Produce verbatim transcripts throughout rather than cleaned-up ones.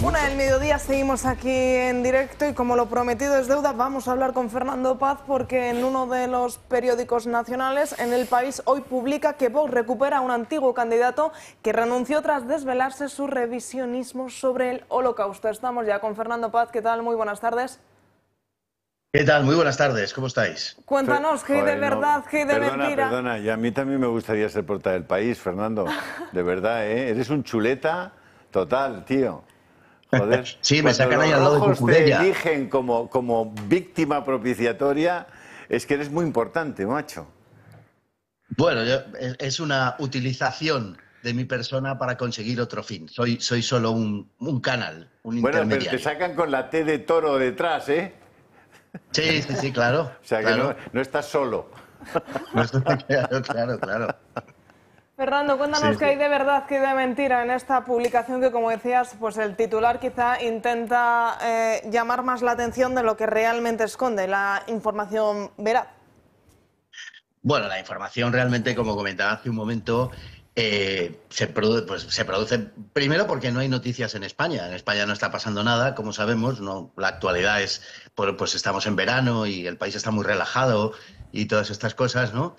Una del mediodía, seguimos aquí en directo y como lo prometido es deuda, vamos a hablar con Fernando Paz porque en uno de los periódicos nacionales en El País hoy publica que Vox recupera a un antiguo candidato que renunció tras desvelarse su revisionismo sobre el Holocausto. Estamos ya con Fernando Paz. ¿Qué tal? Muy buenas tardes. ¿Qué tal? Muy buenas tardes, ¿cómo estáis? Cuéntanos, ¿qué hay de verdad, no, qué hay de perdona, mentira? Perdona, y a mí también me gustaría ser portada del País, Fernando. De verdad, ¿eh? Eres un chuleta total, tío. Joder, sí, me cuando sacan los ahí al lado de rojos te Cucurella. eligen como, como víctima propiciatoria, es que eres muy importante, macho. Bueno, yo, es una utilización de mi persona para conseguir otro fin. Soy, soy solo un, un canal, un Bueno, pero te intermediario. sacan con la T de toro detrás, ¿eh? Sí, sí, sí, claro. O sea, claro. que no, no estás solo. No estoy, claro, claro, claro. Fernando, cuéntanos Sí, qué sí. hay de verdad, qué hay de mentira en esta publicación que, como decías, pues el titular quizá intenta eh, llamar más la atención de lo que realmente esconde la información veraz. Bueno, la información realmente, como comentaba hace un momento, eh, se, produ pues, se produce primero porque no hay noticias en España. En España no está pasando nada, como sabemos. No, la actualidad es, pues, pues estamos en verano y el país está muy relajado y todas estas cosas, ¿no?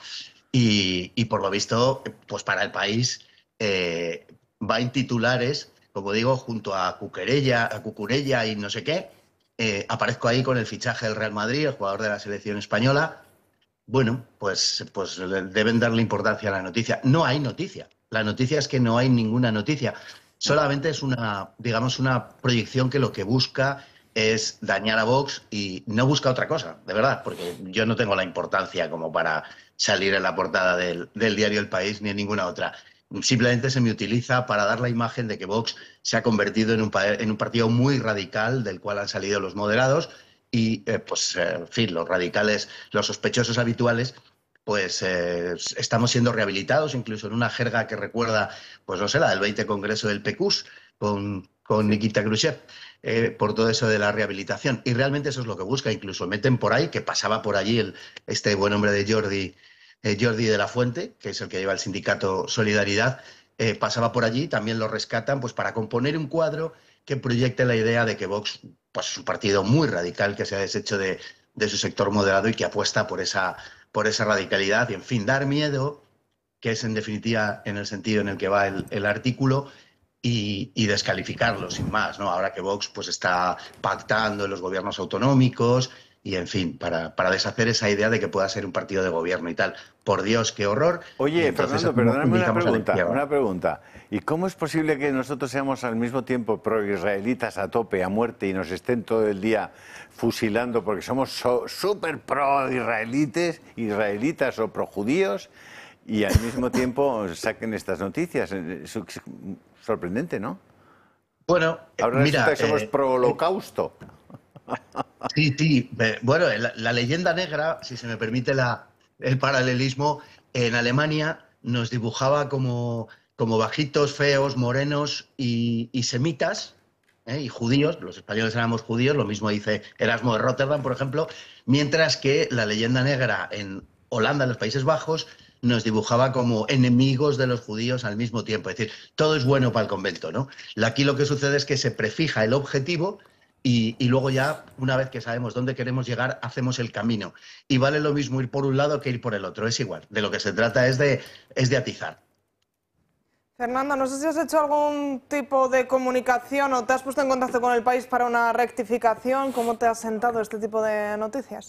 Y, y por lo visto, pues para el país eh, va en titulares, como digo, junto a Cuquerella, a Cucurella y no sé qué. Eh, aparezco ahí con el fichaje del Real Madrid, el jugador de la selección española. Bueno, pues, pues deben darle importancia a la noticia. No hay noticia. La noticia es que no hay ninguna noticia. Solamente es una, digamos, una proyección que lo que busca es dañar a Vox y no busca otra cosa, de verdad, porque yo no tengo la importancia como para salir en la portada del, del diario El País ni en ninguna otra. Simplemente se me utiliza para dar la imagen de que Vox se ha convertido en un, en un partido muy radical del cual han salido los moderados y, eh, pues, eh, en fin, los radicales, los sospechosos habituales, pues eh, estamos siendo rehabilitados, incluso en una jerga que recuerda, pues no sé, la del veinte Congreso del P Q S, con, con Sí. Nikita Khrushchev, eh, por todo eso de la rehabilitación. Y realmente eso es lo que busca. Incluso meten por ahí, que pasaba por allí el, este buen hombre de Jordi, eh, Jordi de la Fuente, que es el que lleva el sindicato Solidaridad, eh, pasaba por allí, también lo rescatan, pues para componer un cuadro que proyecte la idea de que Vox, pues, es un partido muy radical que se ha deshecho de, de su sector moderado y que apuesta por esa, por esa radicalidad y, en fin, dar miedo, que es en definitiva en el sentido en el que va el, el artículo, y, y descalificarlo, sin más, ¿no? Ahora que Vox pues está pactando en los gobiernos autonómicos y, en fin, para, para deshacer esa idea de que pueda ser un partido de gobierno y tal. Por Dios, qué horror. Y Oye, entonces Fernando, perdóname una utilizamos a la pregunta, izquierda. una pregunta. ¿Y cómo es posible que nosotros seamos al mismo tiempo pro-israelitas a tope, a muerte, y nos estén todo el día fusilando porque somos so, súper pro-israelites, israelitas o pro-judíos, y al mismo tiempo saquen estas noticias? Es sorprendente, ¿no? Bueno, Ahora mira, resulta que somos eh, pro-holocausto. sí, sí. eh, Bueno, la, la leyenda negra, si se me permite la, el paralelismo, en Alemania nos dibujaba como, como bajitos, feos, morenos y, y semitas, ¿eh? Y judíos. Los españoles éramos judíos, lo mismo dice Erasmo de Rotterdam, por ejemplo, mientras que la leyenda negra en Holanda, en los Países Bajos, nos dibujaba como enemigos de los judíos al mismo tiempo. Es decir, todo es bueno para el convento, ¿no? Aquí lo que sucede es que se prefija el objetivo y, y luego ya, una vez que sabemos dónde queremos llegar, hacemos el camino. Y vale lo mismo ir por un lado que ir por el otro, es igual. De lo que se trata es de, es de atizar. Fernando, no sé si has hecho algún tipo de comunicación o te has puesto en contacto con El País para una rectificación. ¿Cómo te ha sentado este tipo de noticias?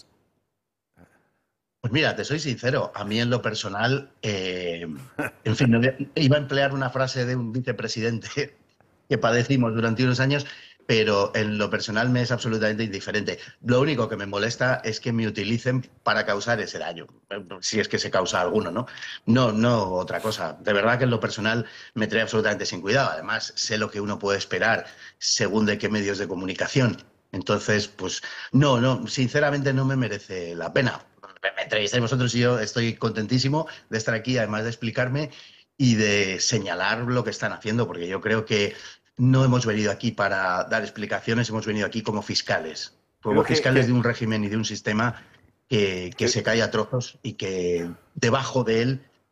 Pues mira, te soy sincero, a mí en lo personal, eh, en fin, no voy a- iba a emplear una frase de un vicepresidente que padecimos durante unos años, pero en lo personal me es absolutamente indiferente. Lo único que me molesta es que me utilicen para causar ese daño, si es que se causa alguno, ¿no? No, no otra cosa. De verdad que en lo personal me trae absolutamente sin cuidado. Además, sé lo que uno puede esperar según de qué medios de comunicación. Entonces, pues no, no, sinceramente no me merece la pena. Me entrevistáis vosotros y yo estoy contentísimo de estar aquí, además de explicarme y de señalar lo que están haciendo, porque yo creo que no hemos venido aquí para dar explicaciones, hemos venido aquí como fiscales, como Creo que, fiscales de que, un régimen y de un sistema que, que que- se cae a trozos y que debajo de él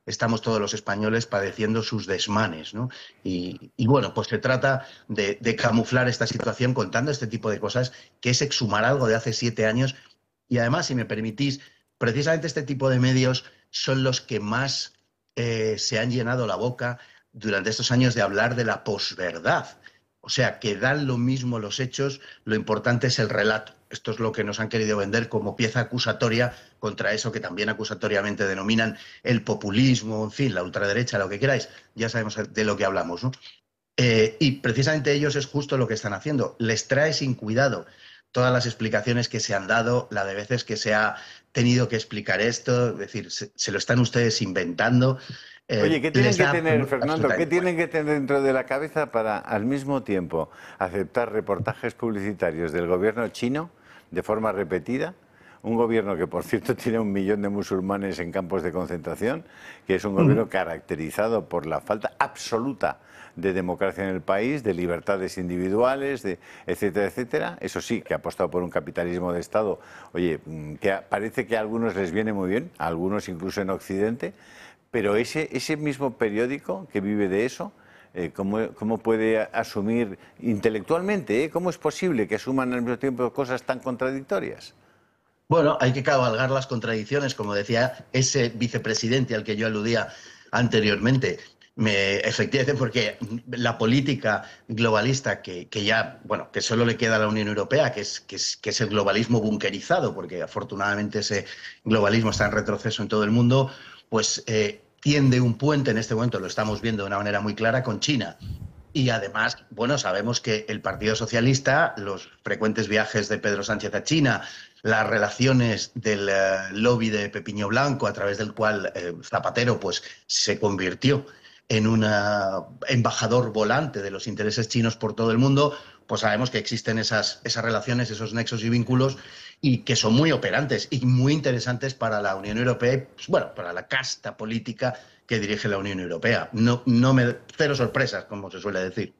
estamos todos los españoles padeciendo sus desmanes, ¿no? Y, y bueno, pues se trata de, de camuflar esta situación contando este tipo de cosas, que es exhumar algo de hace siete años. Y además, si me permitís, precisamente este tipo de medios son los que más eh, se han llenado la boca durante estos años de hablar de la posverdad. O sea, que dan lo mismo los hechos, lo importante es el relato. Esto es lo que nos han querido vender como pieza acusatoria contra eso que también acusatoriamente denominan el populismo, en fin, la ultraderecha, lo que queráis. Ya sabemos de lo que hablamos, ¿no? Eh, y precisamente ellos es justo lo que están haciendo. Les trae sin cuidado todas las explicaciones que se han dado, la de veces que se ha tenido que explicar esto, es decir, se, se lo están ustedes inventando. Eh, Oye, ¿qué tienen que tener, Fernando, qué tienen igual. que tener dentro de la cabeza para al mismo tiempo aceptar reportajes publicitarios del gobierno chino de forma repetida? Un gobierno que, por cierto, tiene un millón de musulmanes en campos de concentración, que es un gobierno caracterizado por la falta absoluta de democracia en el país, de libertades individuales, de etcétera, etcétera. Eso sí, que ha apostado por un capitalismo de Estado, oye, que parece que a algunos les viene muy bien, a algunos incluso en Occidente, pero ese, ese mismo periódico que vive de eso, eh, ¿cómo, ¿cómo puede asumir intelectualmente? Eh? ¿Cómo es posible que asuman al mismo tiempo cosas tan contradictorias? Bueno, hay que cabalgar las contradicciones, como decía ese vicepresidente al que yo aludía anteriormente. Me, efectivamente, porque la política globalista que, que ya, bueno, que solo le queda a la Unión Europea, que es, que es, que es el globalismo bunkerizado, porque afortunadamente ese globalismo está en retroceso en todo el mundo, pues eh, tiende un puente, en este momento lo estamos viendo de una manera muy clara, con China. Y además, bueno, sabemos que el Partido Socialista, los frecuentes viajes de Pedro Sánchez a China, las relaciones del uh, lobby de Pepiño Blanco, a través del cual eh, Zapatero pues, se convirtió en un embajador volante de los intereses chinos por todo el mundo, pues sabemos que existen esas, esas relaciones, esos nexos y vínculos, y que son muy operantes y muy interesantes para la Unión Europea, pues, bueno, para la casta política que dirige la Unión Europea. No, no me, cero sorpresas, como se suele decir.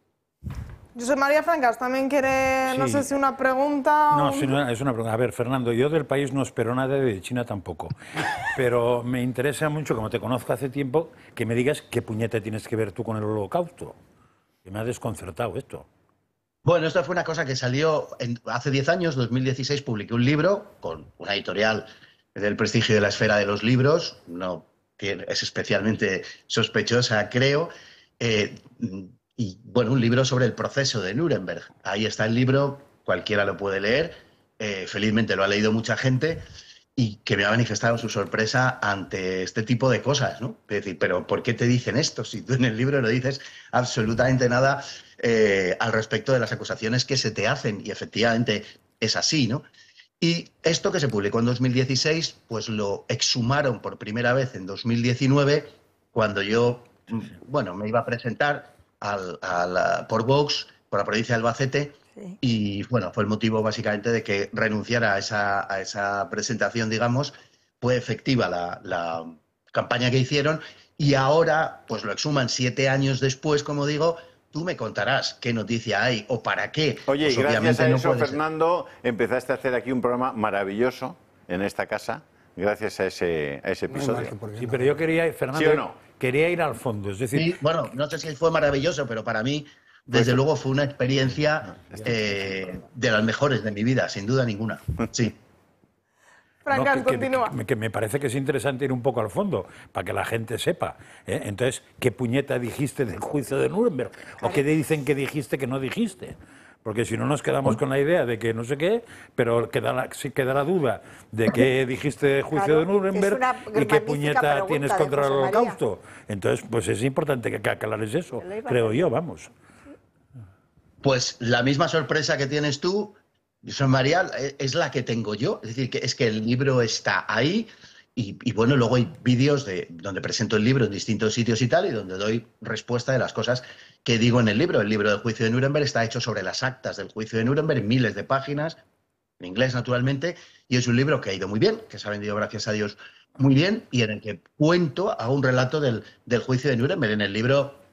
José María Francas también quiere, sí. no sé si una pregunta... No, o... sí, no, es una pregunta. A ver, Fernando, yo del país no espero nada, de China tampoco. Pero me interesa mucho, como te conozco hace tiempo, que me digas qué puñeta tienes que ver tú con el Holocausto. Que me ha desconcertado esto. Bueno, esto fue una cosa que salió en, hace diez años, dos mil dieciséis, publiqué un libro con una editorial del prestigio de la esfera de los libros, no es especialmente sospechosa, creo, eh, y bueno, un libro sobre el proceso de Nuremberg. Ahí está el libro, cualquiera lo puede leer, eh, felizmente lo ha leído mucha gente, y que me ha manifestado su sorpresa ante este tipo de cosas, ¿no? Es decir, pero ¿por qué te dicen esto si tú en el libro no dices absolutamente nada eh, al respecto de las acusaciones que se te hacen? Y efectivamente es así, ¿no? Y esto que se publicó en dos mil dieciséis, pues lo exhumaron por primera vez en dos mil diecinueve, cuando yo, bueno, me iba a presentar al, al, por Vox, por la provincia de Albacete, sí. Y bueno, fue el motivo básicamente de que renunciara a esa, a esa presentación, digamos. Fue efectiva la, la campaña que hicieron, y ahora pues lo exhuman siete años después, como digo. Tú me contarás qué noticia hay o para qué. Oye, pues y gracias a eso, no Fernando, empezaste a hacer aquí un programa maravilloso en esta casa, gracias a ese, a ese episodio. Sí, pero yo quería, Fernando, ¿sí o no? Quería ir al fondo. Es decir, sí, bueno, no sé si fue maravilloso, pero para mí, desde pues, luego, fue una experiencia eh, de las mejores de mi vida, sin duda ninguna. Sí. Francas, no, que, continúa. Que, que me parece que es interesante ir un poco al fondo, para que la gente sepa. ¿eh? Entonces, ¿qué puñeta dijiste del juicio de Nuremberg? ¿O qué dicen que dijiste que no dijiste? Porque si no nos quedamos con la idea de que no sé qué, pero queda la, sí queda la duda de qué dijiste del juicio claro, de Nuremberg y qué puñeta tienes contra el Holocausto. Entonces, pues es importante que, que aclares eso, creo yo, vamos. Pues la misma sorpresa que tienes tú, José María, es la que tengo yo. Es decir, que es que el libro está ahí y, y bueno, luego hay vídeos de donde presento el libro en distintos sitios y tal, y donde doy respuesta de las cosas que digo en el libro. El libro del juicio de Nuremberg está hecho sobre las actas del juicio de Nuremberg, miles de páginas, en inglés naturalmente, y es un libro que ha ido muy bien, que se ha vendido, gracias a Dios, muy bien, y en el que cuento, hago un relato del, del juicio de Nuremberg. En el libro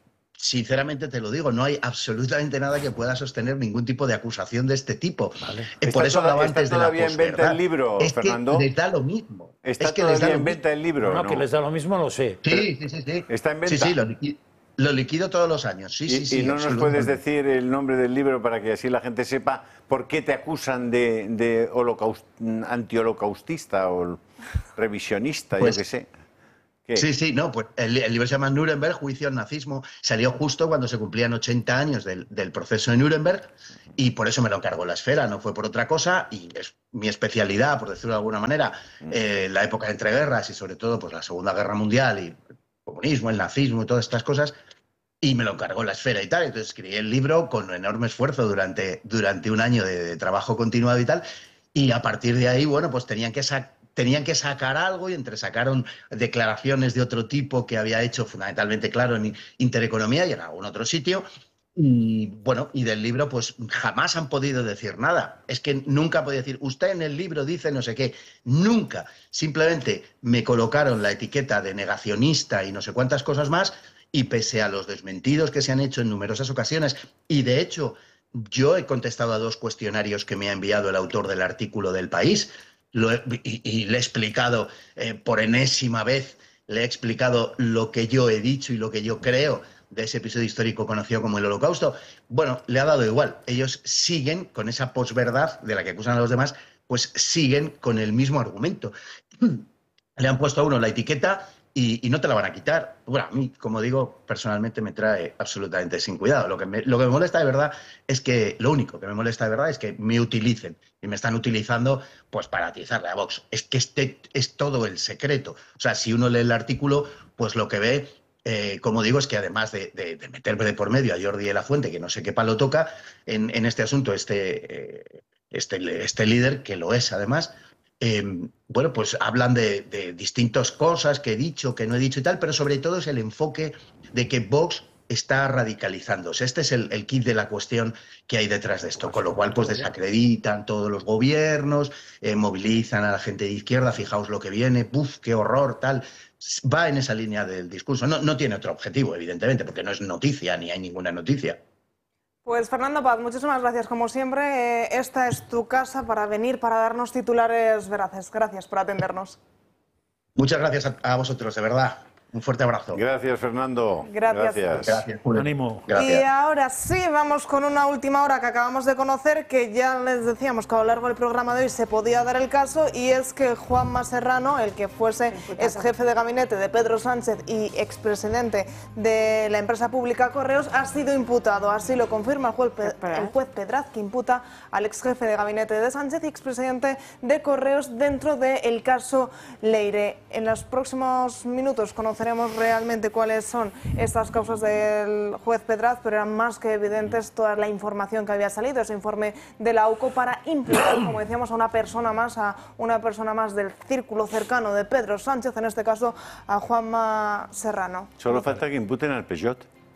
sinceramente te lo digo, no hay absolutamente nada que pueda sostener ningún tipo de acusación de este tipo. Vale. Eh, por eso hablaba antes de la todavía en venta el libro, es Fernando? Que les da lo mismo. ¿Está es que todavía les da en venta mismo. el libro? No, no, no, que les da lo mismo, lo sé. Sí, sí, sí, sí. ¿Está en venta? Sí, sí, lo liquido, lo liquido todos los años. Sí, y, sí, sí. ¿Y no nos puedes decir el nombre del libro para que así la gente sepa por qué te acusan de, de holocaust, anti-holocaustista o revisionista, pues, yo qué sé? ¿Qué? Sí, sí, no, pues el, el libro se llama Nuremberg, Juicio al Nazismo. Salió justo cuando se cumplían ochenta años del, del proceso de Nuremberg y por eso me lo encargó La Esfera, no fue por otra cosa y es mi especialidad, por decirlo de alguna manera, eh, la época de entreguerras y sobre todo pues, la Segunda Guerra Mundial y el comunismo, el nazismo y todas estas cosas. Y me lo encargó La Esfera y tal. Entonces escribí el libro con enorme esfuerzo durante, durante un año de, de trabajo continuado y tal. Y a partir de ahí, bueno, pues tenían que sacar tenían que sacar algo y entre sacaron declaraciones de otro tipo que había hecho fundamentalmente, claro, en Intereconomía y en algún otro sitio. Y bueno, y del libro pues jamás han podido decir nada. Es que nunca han podido decir, usted en el libro dice no sé qué. Nunca. Simplemente me colocaron la etiqueta de negacionista y no sé cuántas cosas más y pese a los desmentidos que se han hecho en numerosas ocasiones y de hecho yo he contestado a dos cuestionarios que me ha enviado el autor del artículo del País. Lo he, y, y le he explicado eh, por enésima vez, le he explicado lo que yo he dicho y lo que yo creo de ese episodio histórico conocido como el Holocausto. Bueno, le ha dado igual. Ellos siguen con esa posverdad de la que acusan a los demás, pues siguen con el mismo argumento. Le han puesto a uno la etiqueta y, y no te la van a quitar. Bueno, a mí, como digo, personalmente me trae absolutamente sin cuidado. Lo que, me, lo que me molesta de verdad es que, lo único que me molesta de verdad es que me utilicen y me están utilizando pues para atizarle a Vox. Es que este es todo el secreto. O sea, si uno lee el artículo, pues lo que ve, eh, como digo, es que además de, de, de meterme de por medio a Jordi de la Fuente, que no sé qué palo toca en, en este asunto, este, eh, este, este líder, que lo es además, Eh, bueno, pues hablan de, de distintas cosas que he dicho, que no he dicho y tal, pero sobre todo es el enfoque de que Vox está radicalizándose. Este es el, el kit de la cuestión que hay detrás de esto, con lo cual pues desacreditan todos los gobiernos, eh, movilizan a la gente de izquierda, fijaos lo que viene, ¡puf, qué horror, tal! Va en esa línea del discurso. No, no tiene otro objetivo, evidentemente, porque no es noticia, ni hay ninguna noticia. Pues Fernando Paz, muchísimas gracias como siempre. Eh, esta es tu casa para venir, para darnos titulares veraces. Gracias por atendernos. Muchas gracias a, a vosotros, de verdad. Un fuerte abrazo. Gracias, Fernando. Gracias. Gracias. Gracias, Julio. Ánimo. Gracias. Y ahora sí, vamos con una última hora que acabamos de conocer, que ya les decíamos que a lo largo del programa de hoy se podía dar el caso, y es que Juanma Serrano, el que fuese ex jefe de gabinete de Pedro Sánchez y expresidente de la empresa pública Correos, ha sido imputado. Así lo confirma el juez, el juez Pedraz, que imputa al ex jefe de gabinete de Sánchez y expresidente de Correos dentro del caso Leire. En los próximos minutos conoceremos realmente cuáles son estas causas del juez Pedraz, pero eran más que evidentes toda la información que había salido, ese informe de la AUCO para imputar, como decíamos, a una persona más, a una persona más del círculo cercano de Pedro Sánchez, en este caso a Juanma Serrano. Solo falta que imputen al Peugeot.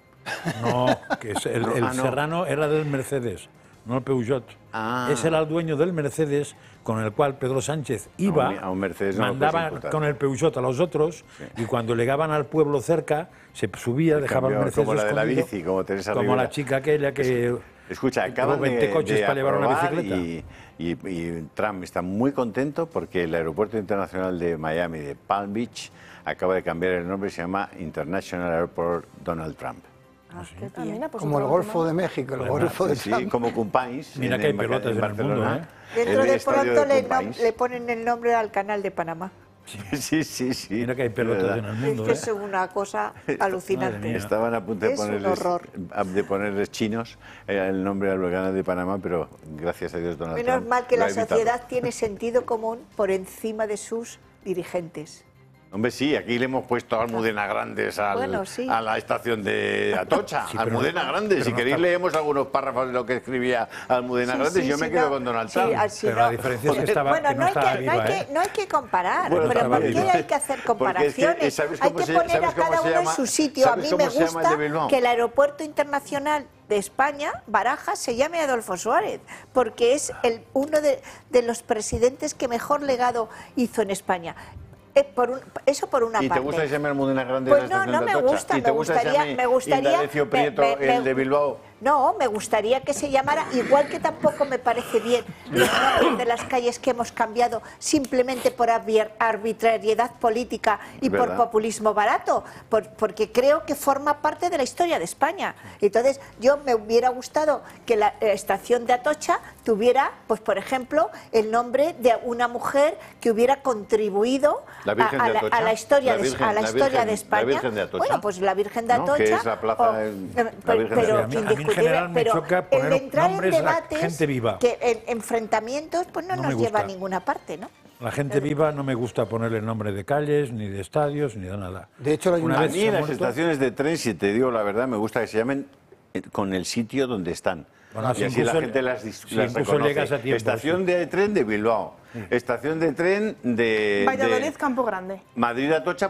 No, que es el, el Ah, no. Serrano era del Mercedes, no el Peugeot. Ah. Ese era el dueño del Mercedes con el cual Pedro Sánchez iba, A un- a un Mercedes no lo mandaba puedes imputar. con el Peugeot a los otros, y cuando llegaban al pueblo cerca, se subía, dejaba el Cambió, Mercedes como la de la escondido, bici, como Teresa como Rivera. la chica aquella que Escucha, tuvo acaban de, veinte coches de para llevar una aprobar bicicleta. y, y, y Trump está muy contento porque el aeropuerto internacional de Miami, de Palm Beach, acaba de cambiar el nombre y se llama International Airport Donald Trump. Ah, mira, pues Como el otra Golfo última. de México, el Bueno, Golfo de Sí, Trump. como Cumpáis. Mira en- que hay en- pelotas en en el mundo, Barcelona. ¿eh? Dentro El de estadio pronto de le, Cumpáis. nom- le ponen el nombre al canal de Panamá. Sí, sí, sí. Mira que hay pelotas ¿verdad? en el Es mundo, que ¿eh? es una cosa Madre alucinante. mía. Estaban a punto de Es un ponerles, horror. de ponerles chinos eh, el nombre al canal de Panamá, pero gracias a Dios Donald Menos Trump mal que lo ha la evitado. sociedad tiene sentido común por encima de sus dirigentes. Hombre, sí, aquí le hemos puesto Almudena Grandes al- Bueno, sí. a la estación de Atocha. Sí, pero Almudena no- Grandes. pero Si no queréis está- leemos algunos párrafos de lo que escribía Almudena Sí, Grandes. sí, Yo me sí, quedo no. con Donald Sí, Trump. así Pero no. la diferencia es que estaba, Bueno, que no, no hay estaba que, no, viva, hay que, ¿eh? no hay que comparar, Bueno, pero estaba ¿por qué viva. hay que hacer Porque es que, comparaciones? ¿sabes hay cómo que se- poner sabes a cómo cada se uno llama? en su sitio. A ¿Sabes mí cómo me se llama el de gusta Bilbao? que el aeropuerto internacional de España, Barajas, se llame Adolfo Suárez, porque es el, uno de, de los presidentes que mejor legado hizo en España. Eh, por un, eso por una ¿Y parte. te gusta que se llame Almudena Grande Pues la no, estación no de me Atocha? gusta, ¿Y te me gusta que se gustaría, llame me gustaría, Indalecio me- Prieto, me- me- el de Bilbao? No, me gustaría que se llamara, igual que tampoco me parece bien los nombres de las calles que hemos cambiado simplemente por arbi- arbitrariedad política y por ¿Verdad? populismo barato, por- porque creo que forma parte de la historia de España. Entonces, yo me hubiera gustado que la eh, estación de Atocha tuviera, pues por ejemplo, el nombre de una mujer que hubiera contribuido La a, Virgen a de la, Atocha. a la historia, La de, Virgen- a la la historia Virgen- de la España. Virgen de Atocha. Bueno, pues la Virgen de ¿No? Atocha. Que es la plaza o- de- eh, la pero, Virgen de pero Atocha. A mí- a mí en indiscutible, general me pero choca el poner de entrar en nombres a debates gente viva. que en enfrentamientos pues no, No me nos lleva a gusta. ninguna parte, ¿no? La gente viva no me gusta ponerle nombre de calles, ni de estadios, ni de nada. De hecho, la Una A vez mí se ha las muerto- estaciones de tren, si te digo la verdad, me gusta que se llamen eh, con el sitio donde están. Bueno, y si así la incluso- gente las, dis- si las incluso reconoce. llegas a tiempo, Estación sí. de tren de Bilbao. Estación de tren de, Valladolid, de Campo Grande. Madrid Atocha.